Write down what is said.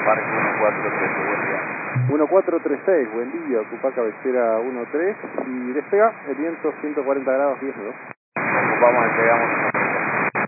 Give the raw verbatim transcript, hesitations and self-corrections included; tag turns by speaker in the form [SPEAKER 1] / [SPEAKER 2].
[SPEAKER 1] Parque uno cuatro tres seis, buen día.
[SPEAKER 2] uno cuatro tres seis, buen día, ocupa cabecera uno tres y despega el viento ciento cuarenta grados diez dos.
[SPEAKER 1] Ocupamos, despegamos uno tres seis.